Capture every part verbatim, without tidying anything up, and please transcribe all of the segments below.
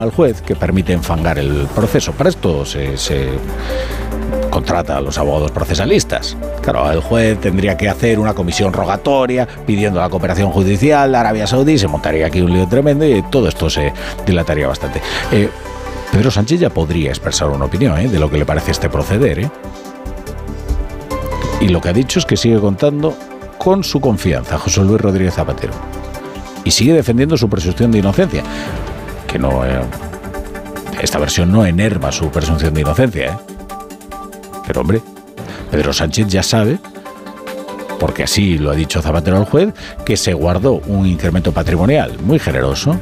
al juez que permite enfangar el proceso. Para esto se, se contrata a los abogados procesalistas. Claro, el juez tendría que hacer una comisión rogatoria pidiendo la cooperación judicial de Arabia Saudí, se montaría aquí un lío tremendo y todo esto se dilataría bastante. Eh, Pedro Sánchez ya podría expresar una opinión ¿eh? de lo que le parece este proceder. ¿eh? Y lo que ha dicho es que sigue contando con su confianza, José Luis Rodríguez Zapatero. Y sigue defendiendo su presunción de inocencia. Que no, eh, esta versión no enerva su presunción de inocencia, ¿eh? Pero hombre, Pedro Sánchez ya sabe, porque así lo ha dicho Zapatero al juez, que se guardó un incremento patrimonial muy generoso.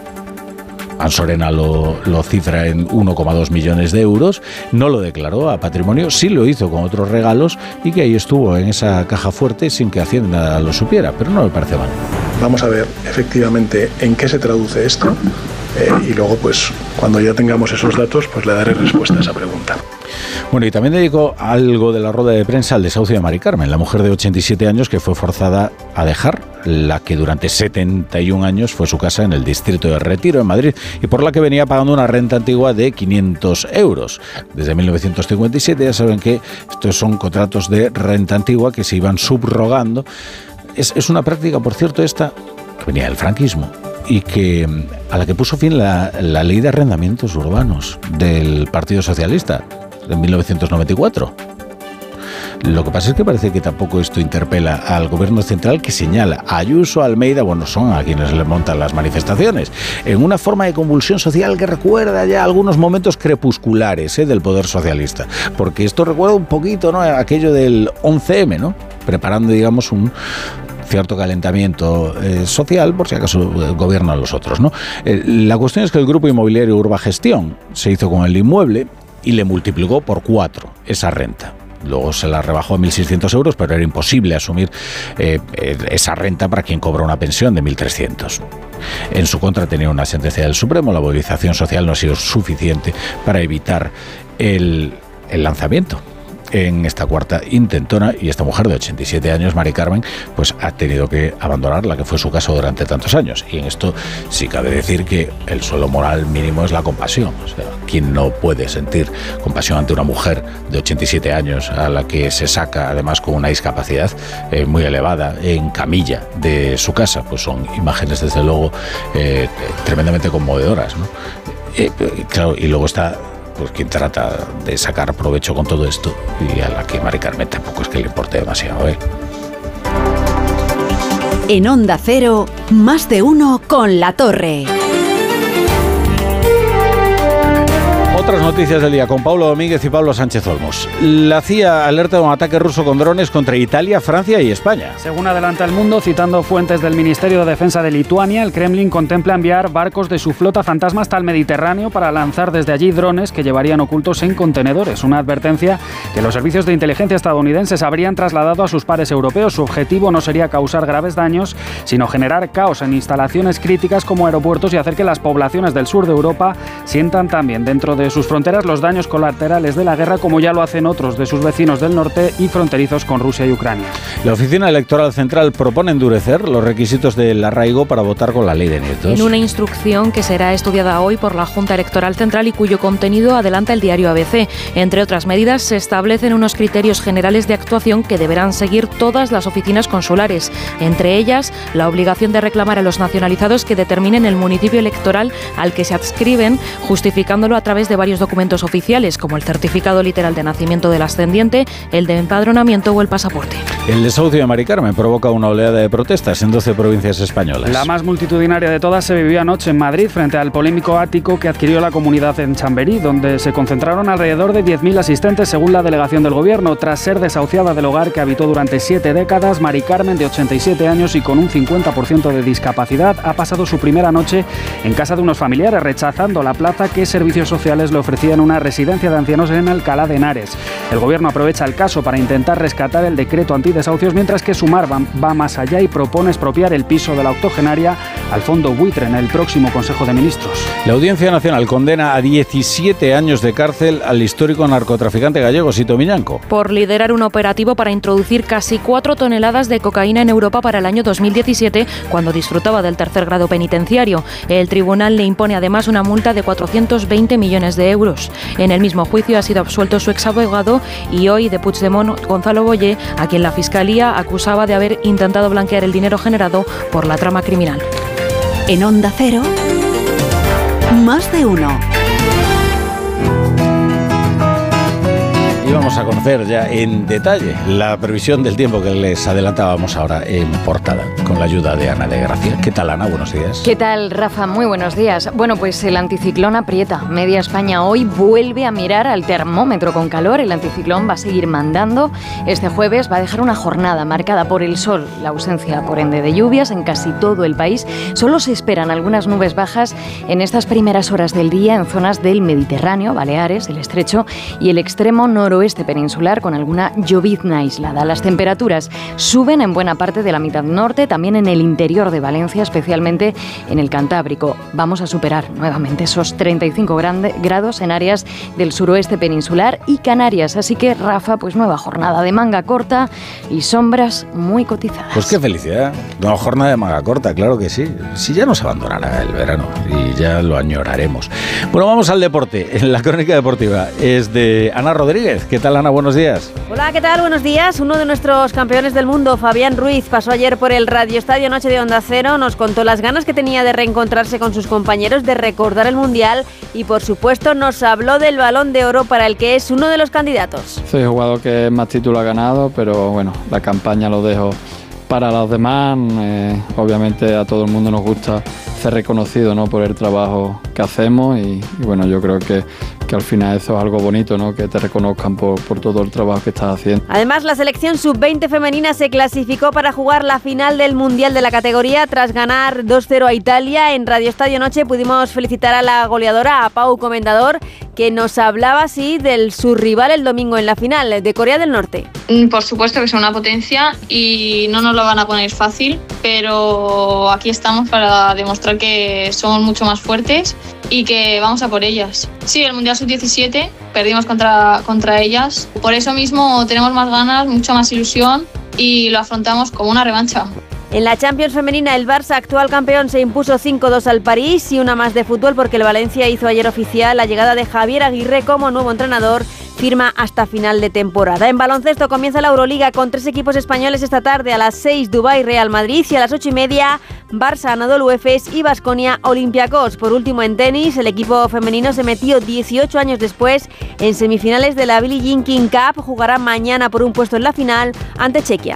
Ansorena lo, lo cifra en uno coma dos millones de euros, no lo declaró a patrimonio, sí lo hizo con otros regalos y que ahí estuvo en esa caja fuerte sin que Hacienda lo supiera, pero no me parece mal. Vamos a ver efectivamente en qué se traduce esto eh, y luego pues cuando ya tengamos esos datos pues le daré respuesta a esa pregunta. Bueno, y también dedicó algo de la rueda de prensa al desahucio de Mari Carmen, la mujer de ochenta y siete años que fue forzada a dejar la que durante setenta y un años fue su casa en el distrito de Retiro, en Madrid, y por la que venía pagando una renta antigua de quinientos euros. Desde mil novecientos cincuenta y siete ya saben que estos son contratos de renta antigua que se iban subrogando. Es, es una práctica, por cierto, esta que venía del franquismo y que a la que puso fin la, la ley de arrendamientos urbanos del Partido Socialista de mil novecientos noventa y cuatro. Lo que pasa es que parece que tampoco esto interpela al gobierno central, que señala a Ayuso, Almeida, bueno, son a quienes le montan las manifestaciones, en una forma de convulsión social que recuerda ya algunos momentos crepusculares ¿eh? del poder socialista. Porque esto recuerda un poquito, ¿no?, aquello del once eme, ¿no?, preparando, digamos, un cierto calentamiento eh, social, por si acaso eh, gobiernan los otros, ¿no? Eh, la cuestión es que el grupo inmobiliario Urbagestión se hizo con el inmueble y le multiplicó por cuatro esa renta. Luego se la rebajó a mil seiscientos euros, pero era imposible asumir eh, esa renta para quien cobra una pensión de mil trescientos. En su contra tenía una sentencia del Supremo. La movilización social no ha sido suficiente para evitar el, el lanzamiento en esta cuarta intentona, y esta mujer de ochenta y siete años, Mari Carmen, pues ha tenido que abandonar la que fue su casa durante tantos años. Y en esto sí cabe decir que el suelo moral mínimo es la compasión. O sea, ¿quién no puede sentir compasión ante una mujer de ochenta y siete años a la que se saca, además con una discapacidad eh, muy elevada, en camilla de su casa? Pues son imágenes, desde luego, eh, tremendamente conmovedoras, ¿no? Eh, claro, y luego está pues quien trata de sacar provecho con todo esto, y a la que Mari Carmen tampoco es que le importe demasiado, ¿eh? En Onda Cero, más de uno con La Torre. Otras noticias del día con Pablo Domínguez y Pablo Sánchez Olmos. La C I A alerta de un ataque ruso con drones contra Italia, Francia y España. Según adelanta El Mundo, citando fuentes del Ministerio de Defensa de Lituania, el Kremlin contempla enviar barcos de su flota fantasma hasta el Mediterráneo para lanzar desde allí drones que llevarían ocultos en contenedores. Una advertencia que los servicios de inteligencia estadounidenses habrían trasladado a sus pares europeos. Su objetivo no sería causar graves daños, sino generar caos en instalaciones críticas como aeropuertos y hacer que las poblaciones del sur de Europa sientan también dentro de sus fronteras los daños colaterales de la guerra, como ya lo hacen otros de sus vecinos del norte y fronterizos con Rusia y Ucrania. La Oficina Electoral Central propone endurecer los requisitos del arraigo para votar con la ley de nietos. En una instrucción que será estudiada hoy por la Junta Electoral Central y cuyo contenido adelanta el diario A B C. Entre otras medidas, se establecen unos criterios generales de actuación que deberán seguir todas las oficinas consulares. Entre ellas, la obligación de reclamar a los nacionalizados que determinen el municipio electoral al que se adscriben, justificándolo a través de varios documentos oficiales, como el certificado literal de nacimiento del ascendiente, el de empadronamiento o el pasaporte. El desahucio de Mari Carmen provoca una oleada de protestas en doce provincias españolas. La más multitudinaria de todas se vivió anoche en Madrid, frente al polémico ático que adquirió la comunidad en Chamberí, donde se concentraron alrededor de diez mil asistentes, según la delegación del gobierno. Tras ser desahuciada del hogar que habitó durante siete décadas, Mari Carmen, de ochenta y siete años y con un cincuenta por ciento de discapacidad, ha pasado su primera noche en casa de unos familiares, rechazando la plaza que servicios sociales le ofrecían una residencia de ancianos en Alcalá de Henares. El gobierno aprovecha el caso para intentar rescatar el decreto anti y desahucios, mientras que Sumar va, va más allá y propone expropiar el piso de la octogenaria al fondo buitre en el próximo Consejo de Ministros. La Audiencia Nacional condena a diecisiete años de cárcel al histórico narcotraficante gallego Sito Miñanco por liderar un operativo para introducir casi cuatro toneladas de cocaína en Europa para el año dos mil diecisiete, cuando disfrutaba del tercer grado penitenciario. El tribunal le impone además una multa de cuatrocientos veinte millones de euros. En el mismo juicio ha sido absuelto su exabogado y hoy de Puigdemont, Gonzalo Boye, a quien la Fiscalía acusaba de haber intentado blanquear el dinero generado por la trama criminal. En Onda Cero, Más de Uno. Y vamos a conocer ya en detalle la previsión del tiempo que les adelantábamos ahora en portada, con la ayuda de Ana de Gracia. ¿Qué tal, Ana? Buenos días. ¿Qué tal, Rafa? Muy buenos días. Bueno, pues el anticiclón aprieta. Media España hoy vuelve a mirar al termómetro con calor. El anticiclón va a seguir mandando. Este jueves va a dejar una jornada marcada por el sol, la ausencia, por ende, de lluvias en casi todo el país. Solo se esperan algunas nubes bajas en estas primeras horas del día en zonas del Mediterráneo, Baleares, el Estrecho y el extremo noroeste peninsular, con alguna llovizna aislada. Las temperaturas suben en buena parte de la mitad norte, también en el interior de Valencia, especialmente en el Cantábrico. Vamos a superar nuevamente esos treinta y cinco grados en áreas del suroeste peninsular y Canarias. Así que, Rafa, pues nueva jornada de manga corta y sombras muy cotizadas. Pues qué felicidad. Nueva jornada de manga corta, claro que sí. Si ya nos abandonará el verano y ya lo añoraremos. Bueno, vamos al deporte. La crónica deportiva es de Ana Rodríguez. ¿Qué tal, Ana? Buenos días. Hola, ¿qué tal? Buenos días. Uno de nuestros campeones del mundo, Fabián Ruiz, pasó ayer por el Radio Estadio Noche de Onda Cero. Nos contó las ganas que tenía de reencontrarse con sus compañeros, de recordar el Mundial y, por supuesto, nos habló del Balón de Oro para el que es uno de los candidatos. Soy jugador que más títulos ha ganado, pero bueno, la campaña lo dejo para los demás. Eh, obviamente a todo el mundo nos gusta ser reconocido, ¿no?, por el trabajo que hacemos y, y bueno, yo creo que, que al final eso es algo bonito, ¿no?, que te reconozcan por, por todo el trabajo que estás haciendo. Además, la selección sub veinte femenina se clasificó para jugar la final del Mundial de la categoría tras ganar dos cero a Italia. En Radio Estadio Noche pudimos felicitar a la goleadora, a Pau Comendador, que nos hablaba así del su rival el domingo en la final, de Corea del Norte. Por supuesto que son una potencia y no nos lo van a poner fácil, pero aquí estamos para demostrar que somos mucho más fuertes y que vamos a por ellas. Sí, el Mundial sub diecisiete perdimos contra, contra ellas, por eso mismo tenemos más ganas, mucha más ilusión y lo afrontamos como una revancha. En la Champions femenina, el Barça, actual campeón, se impuso cinco dos al París y una más de fútbol porque el Valencia hizo ayer oficial la llegada de Javier Aguirre como nuevo entrenador. Firma hasta final de temporada. En baloncesto comienza la Euroliga con tres equipos españoles esta tarde. A las seis, Dubái Real Madrid, y a las ocho y media, Barça Anadolu Efes y Baskonia Olympiacos. Por último, en tenis, el equipo femenino se metió dieciocho años después en semifinales de la Billie Jean King Cup. Jugará mañana por un puesto en la final ante Chequia.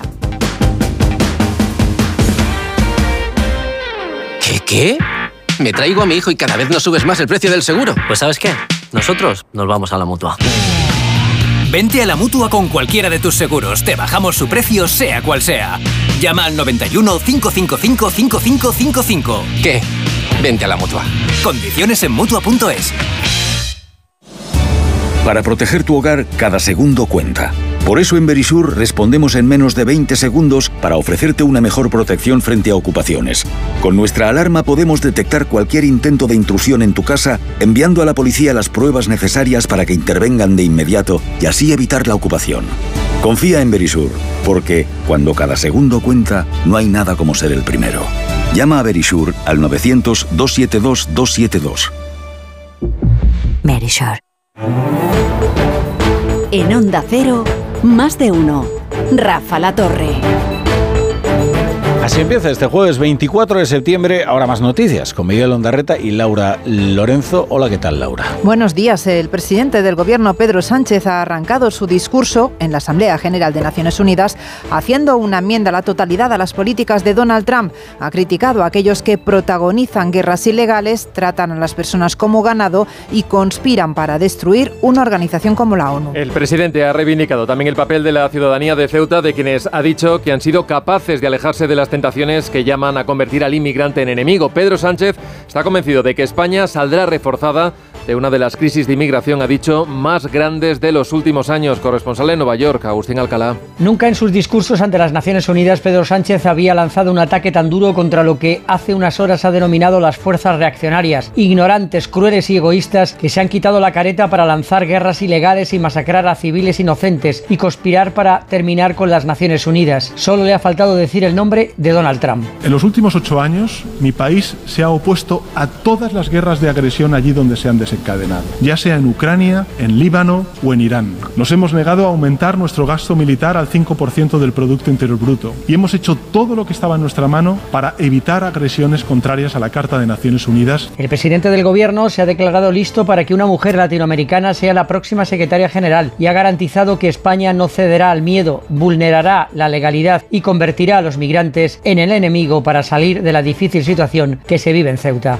¿Qué, qué? Me traigo a mi hijo y cada vez nos subes más el precio del seguro. Pues ¿sabes qué? Nosotros nos vamos a la Mutua. Vente a la Mutua con cualquiera de tus seguros. Te bajamos su precio, sea cual sea. Llama al noventa y uno, cinco cinco cinco, cinco cinco cinco cinco. ¿Qué? Vente a la Mutua. Condiciones en Mutua punto es. Para proteger tu hogar, cada segundo cuenta. Por eso en Verisur respondemos en menos de veinte segundos para ofrecerte una mejor protección frente a ocupaciones. Con nuestra alarma podemos detectar cualquier intento de intrusión en tu casa, enviando a la policía las pruebas necesarias para que intervengan de inmediato y así evitar la ocupación. Confía en Verisur, porque cuando cada segundo cuenta, no hay nada como ser el primero. Llama a Verisur al novecientos, doscientos setenta y dos, doscientos setenta y dos. Verisur. En Onda Cero, Más de Uno. Rafa La Torre. Así empieza este jueves veinticuatro de septiembre. Ahora más noticias con Miguel Ondarreta y Laura Lorenzo. Hola, ¿qué tal, Laura? Buenos días. El presidente del Gobierno, Pedro Sánchez, ha arrancado su discurso en la Asamblea General de Naciones Unidas haciendo una enmienda a la totalidad a las políticas de Donald Trump. Ha criticado a aquellos que protagonizan guerras ilegales, tratan a las personas como ganado y conspiran para destruir una organización como la ONU. El presidente ha reivindicado también el papel de la ciudadanía de Ceuta, de quienes ha dicho que han sido capaces de alejarse de las tentaciones que llaman a convertir al inmigrante en enemigo. Pedro Sánchez está convencido de que España saldrá reforzada de una de las crisis de inmigración, ha dicho, más grandes de los últimos años. Corresponsal en Nueva York, Agustín Alcalá. Nunca en sus discursos ante las Naciones Unidas Pedro Sánchez había lanzado un ataque tan duro contra lo que hace unas horas ha denominado las fuerzas reaccionarias, ignorantes, crueles y egoístas que se han quitado la careta para lanzar guerras ilegales y masacrar a civiles inocentes y conspirar para terminar con las Naciones Unidas. Solo le ha faltado decir el nombre de Donald Trump. En los últimos ocho años, mi país se ha opuesto a todas las guerras de agresión allí donde se han desencadenado, ya sea en Ucrania, en Líbano o en Irán. Nos hemos negado a aumentar nuestro gasto militar al cinco por ciento del Producto Interior Bruto y hemos hecho todo lo que estaba en nuestra mano para evitar agresiones contrarias a la Carta de Naciones Unidas. El presidente del gobierno se ha declarado listo para que una mujer latinoamericana sea la próxima secretaria general y ha garantizado que España no cederá al miedo, vulnerará la legalidad y convertirá a los migrantes en el enemigo para salir de la difícil situación que se vive en Ceuta.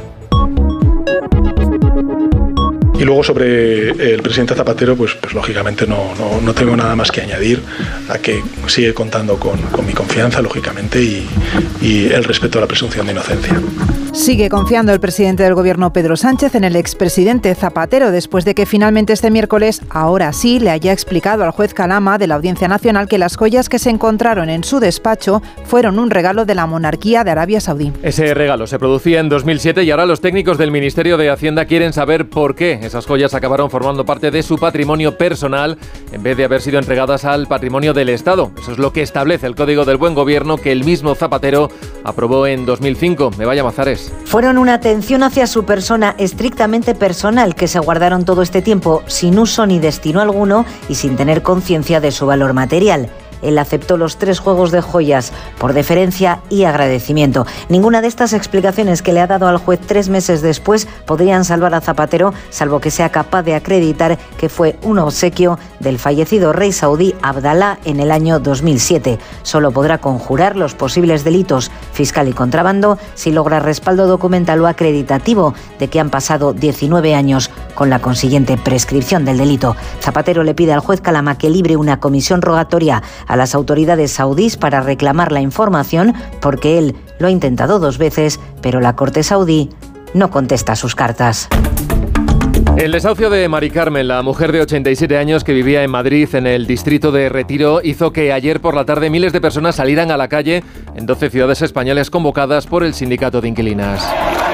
Y luego sobre el presidente Zapatero, pues, pues lógicamente no, no, no tengo nada más que añadir a que sigue contando con, con mi confianza, lógicamente, y, y el respeto a la presunción de inocencia. Sigue confiando el presidente del gobierno Pedro Sánchez en el expresidente Zapatero después de que finalmente este miércoles, ahora sí, le haya explicado al juez Calama de la Audiencia Nacional que las joyas que se encontraron en su despacho fueron un regalo de la monarquía de Arabia Saudí. Ese regalo se producía en dos mil siete y ahora los técnicos del Ministerio de Hacienda quieren saber por qué esas joyas acabaron formando parte de su patrimonio personal en vez de haber sido entregadas al patrimonio del Estado. Eso es lo que establece el Código del Buen Gobierno que el mismo Zapatero aprobó en dos mil cinco. Mevalla Mazares. Fueron una atención hacia su persona estrictamente personal que se guardaron todo este tiempo sin uso ni destino alguno y sin tener conciencia de su valor material. Él aceptó los tres juegos de joyas por deferencia y agradecimiento. Ninguna de estas explicaciones que le ha dado al juez tres meses después podrían salvar a Zapatero, salvo que sea capaz de acreditar que fue un obsequio del fallecido rey saudí Abdalá en el año dos mil siete. Solo podrá conjurar los posibles delitos fiscal y contrabando si logra respaldo documental o acreditativo de que han pasado diecinueve años con la consiguiente prescripción del delito. Zapatero le pide al juez Calama que libre una comisión rogatoria a las autoridades saudíes para reclamar la información porque él lo ha intentado dos veces, pero la corte saudí no contesta sus cartas. El desahucio de Mari Carmen, la mujer de ochenta y siete años que vivía en Madrid, en el distrito de Retiro, hizo que ayer por la tarde miles de personas salieran a la calle en doce ciudades españolas convocadas por el sindicato de inquilinas.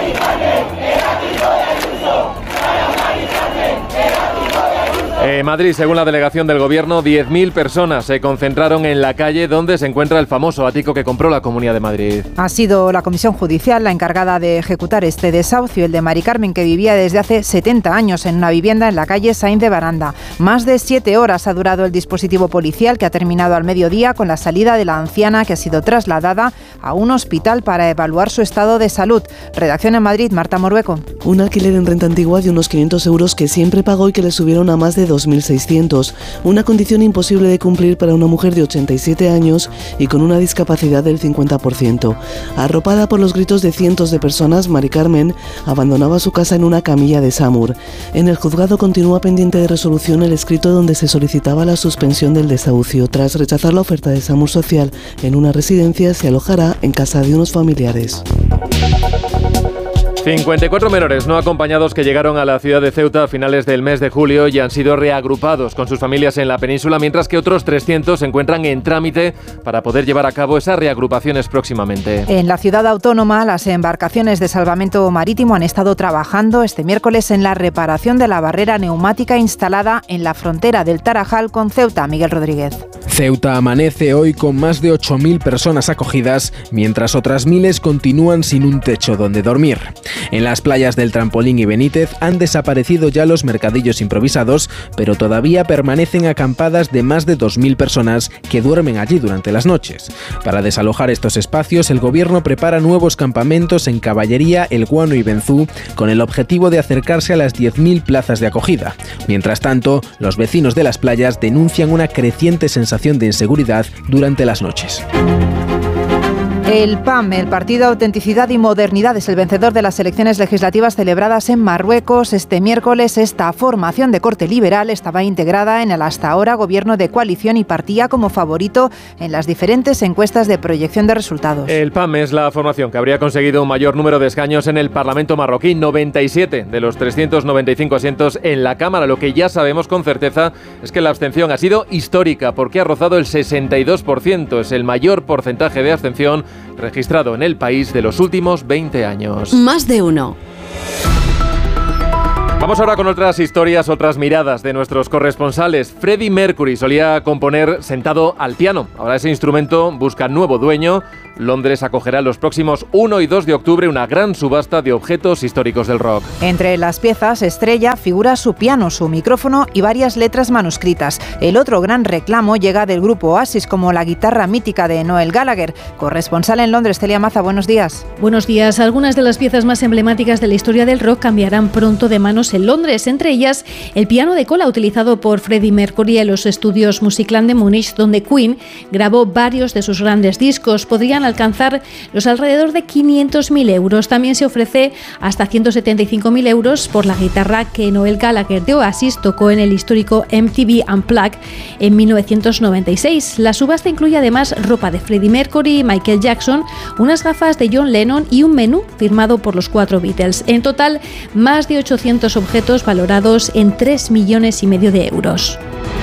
En Madrid, según la delegación del Gobierno, diez mil personas se concentraron en la calle donde se encuentra el famoso ático que compró la Comunidad de Madrid. Ha sido la Comisión Judicial la encargada de ejecutar este desahucio, el de Mari Carmen, que vivía desde hace setenta años en una vivienda en la calle Sainz de Baranda. Más de siete horas ha durado el dispositivo policial, que ha terminado al mediodía con la salida de la anciana, que ha sido trasladada a un hospital para evaluar su estado de salud. Redacción en Madrid, Marta Morueco. Un alquiler en renta antigua de unos quinientos euros que siempre pagó y que le subieron a más de dos mil seiscientos, una condición imposible de cumplir para una mujer de ochenta y siete años y con una discapacidad del cincuenta por ciento. Arropada por los gritos de cientos de personas, Mari Carmen abandonaba su casa en una camilla de SAMUR. En el juzgado continúa pendiente de resolución el escrito donde se solicitaba la suspensión del desahucio. Tras rechazar la oferta de SAMUR Social en una residencia, se alojará en casa de unos familiares. cincuenta y cuatro menores no acompañados que llegaron a la ciudad de Ceuta a finales del mes de julio y han sido reagrupados con sus familias en la península, mientras que otros trescientos se encuentran en trámite para poder llevar a cabo esas reagrupaciones próximamente. En la ciudad autónoma, las embarcaciones de salvamento marítimo han estado trabajando este miércoles en la reparación de la barrera neumática instalada en la frontera del Tarajal con Ceuta. Miguel Rodríguez. Ceuta amanece hoy con más de ocho mil personas acogidas, mientras otras miles continúan sin un techo donde dormir. En las playas del Trampolín y Benítez han desaparecido ya los mercadillos improvisados, pero todavía permanecen acampadas de más de dos mil personas que duermen allí durante las noches. Para desalojar estos espacios, el gobierno prepara nuevos campamentos en Caballería, El Guano y Benzú, con el objetivo de acercarse a las diez mil plazas de acogida. Mientras tanto, los vecinos de las playas denuncian una creciente sensación de inseguridad durante las noches. El P A M, el Partido Autenticidad y Modernidad, es el vencedor de las elecciones legislativas celebradas en Marruecos este miércoles. Esta formación de corte liberal estaba integrada en el hasta ahora gobierno de coalición y partía como favorito en las diferentes encuestas de proyección de resultados. El P A M es la formación que habría conseguido un mayor número de escaños en el Parlamento marroquí, noventa y siete de los trescientos noventa y cinco asientos en la Cámara. Lo que ya sabemos con certeza es que la abstención ha sido histórica porque ha rozado el sesenta y dos por ciento. Es el mayor porcentaje de abstención registrado en el país de los últimos veinte años. Más de uno. Vamos ahora con otras historias, otras miradas de nuestros corresponsales. Freddie Mercury solía componer sentado al piano. Ahora ese instrumento busca nuevo dueño. Londres acogerá los próximos uno y dos de octubre una gran subasta de objetos históricos del rock. Entre las piezas estrella figura su piano, su micrófono y varias letras manuscritas. El otro gran reclamo llega del grupo Oasis, como la guitarra mítica de Noel Gallagher. Corresponsal en Londres, Celia Maza, buenos días. Buenos días. Algunas de las piezas más emblemáticas de la historia del rock cambiarán pronto de manos en Londres. Entre ellas, el piano de cola utilizado por Freddie Mercury en los estudios Musicland de Múnich, donde Queen grabó varios de sus grandes discos. Podrían alcanzar los alrededor de quinientos mil euros. También se ofrece hasta ciento setenta y cinco mil euros por la guitarra que Noel Gallagher de Oasis tocó en el histórico M T V Unplugged en mil novecientos noventa y seis. La subasta incluye además ropa de Freddie Mercury y Michael Jackson, unas gafas de John Lennon y un menú firmado por los cuatro Beatles. En total, más de ochocientos objetos valorados en tres millones y medio de euros.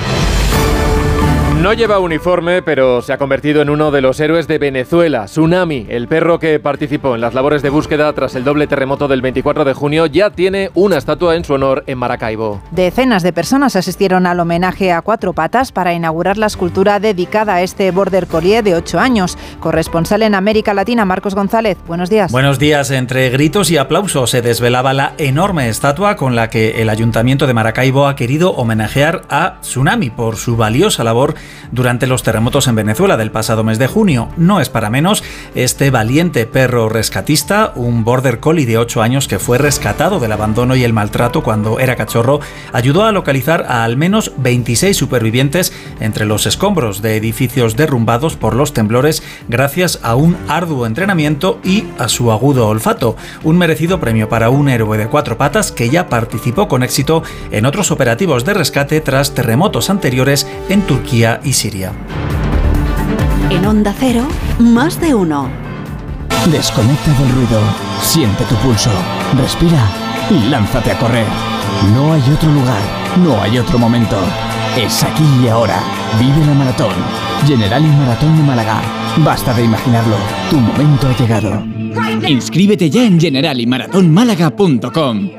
No lleva uniforme, pero se ha convertido en uno de los héroes de Venezuela. Tsunami, el perro que participó en las labores de búsqueda tras el doble terremoto del veinticuatro de junio, ya tiene una estatua en su honor en Maracaibo. Decenas de personas asistieron al homenaje a Cuatro Patas para inaugurar la escultura dedicada a este border collie de ocho años. Corresponsal en América Latina, Marcos González, buenos días. Buenos días. Entre gritos y aplausos se desvelaba la enorme estatua con la que el Ayuntamiento de Maracaibo ha querido homenajear a Tsunami por su valiosa labor durante los terremotos en Venezuela del pasado mes de junio. No es para menos, este valiente perro rescatista, un border collie de ocho años que fue rescatado del abandono y el maltrato cuando era cachorro, ayudó a localizar a al menos veintiséis supervivientes entre los escombros de edificios derrumbados por los temblores gracias a un arduo entrenamiento y a su agudo olfato. Un merecido premio para un héroe de cuatro patas que ya participó con éxito en otros operativos de rescate tras terremotos anteriores en Turquía y Siria. En Onda Cero, más de uno. Desconecta del ruido, siente tu pulso, respira y lánzate a correr. No hay otro lugar, no hay otro momento. Es aquí y ahora. Vive la maratón. Generali Maratón de Málaga. Basta de imaginarlo, tu momento ha llegado. Inscríbete ya en generali maratón málaga punto com.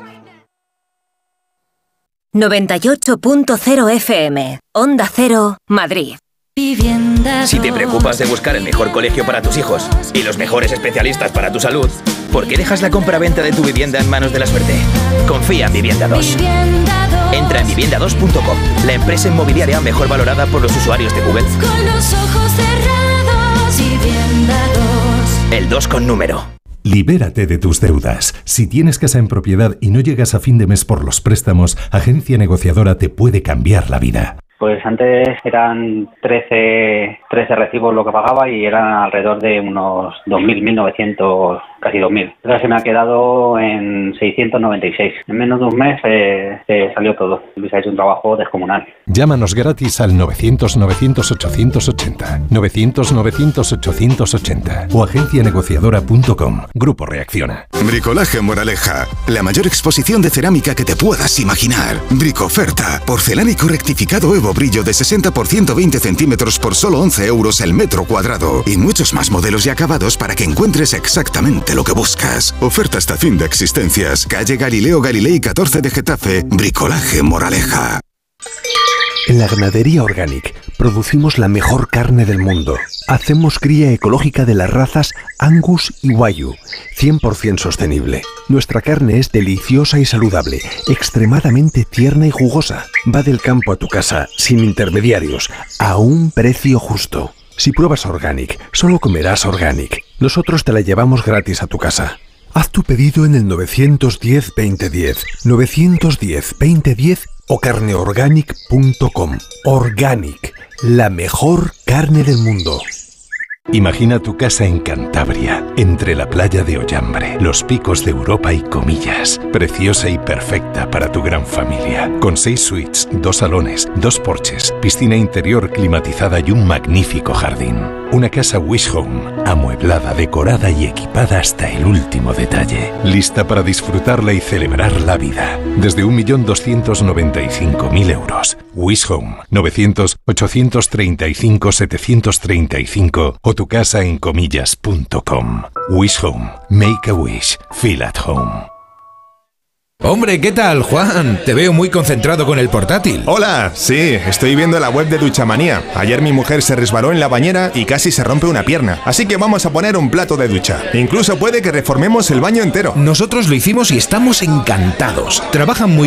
noventa y ocho punto cero F M, Onda Cero, Madrid. Si te preocupas de buscar el mejor colegio para tus hijos y los mejores especialistas para tu salud, ¿por qué dejas la compra-venta de tu vivienda en manos de la suerte? Confía en Vivienda dos. Entra en vivienda dos punto com, la empresa inmobiliaria mejor valorada por los usuarios de Google. Con los ojos cerrados, Vivienda dos. El dos con número. Libérate de tus deudas. Si tienes casa en propiedad y no llegas a fin de mes por los préstamos, Agencia Negociadora te puede cambiar la vida. Pues antes eran trece, trece recibos lo que pagaba y eran alrededor de unos dos mil, mil novecientos, casi dos mil. Ahora se me ha quedado en seiscientos noventa y seis. En menos de un mes eh, se salió todo. Luis ha hecho un trabajo descomunal. Llámanos gratis al novecientos, novecientos, ochocientos ochenta, novecientos, novecientos, ochocientos ochenta o agencia negociadora punto com. Grupo Reacciona. Bricolaje Moraleja, la mayor exposición de cerámica que te puedas imaginar. Bricoferta, porcelánico rectificado Evo Brillo de sesenta por ciento veinte centímetros por solo once euros el metro cuadrado. Y muchos más modelos y acabados para que encuentres exactamente lo que buscas. Oferta hasta fin de existencias. Calle Galileo Galilei catorce de Getafe. Bricolaje Moraleja. En la Ganadería Organic producimos la mejor carne del mundo. Hacemos cría ecológica de las razas Angus y Wagyu, cien por ciento sostenible. Nuestra carne es deliciosa y saludable, extremadamente tierna y jugosa. Va del campo a tu casa, sin intermediarios, a un precio justo. Si pruebas Organic, solo comerás Organic. Nosotros te la llevamos gratis a tu casa. Haz tu pedido en el nueve uno cero, veinte diez, nueve uno cero, veinte diez o carne organic punto com. Organic, la mejor carne del mundo. Imagina tu casa en Cantabria, entre la playa de Ollambre, los picos de Europa y Comillas. Preciosa y perfecta para tu gran familia. Con seis suites, dos salones, dos porches, piscina interior climatizada y un magnífico jardín. Una casa Wish Home, amueblada, decorada y equipada hasta el último detalle. Lista para disfrutarla y celebrar la vida. Desde un millón doscientos noventa y cinco mil euros. Wish Home, novecientos, ochocientos treinta y cinco, setecientos treinta y cinco o tu casa en comillas punto com. Wish Home. Make a wish. Feel at home. Hombre, ¿qué tal, Juan? Te veo muy concentrado con el portátil. Hola, sí, estoy viendo la web de Duchamanía. Ayer mi mujer se resbaló en la bañera y casi se rompe una pierna. Así que vamos a poner un plato de ducha. Incluso puede que reformemos el baño entero. Nosotros lo hicimos y estamos encantados. Trabajan muy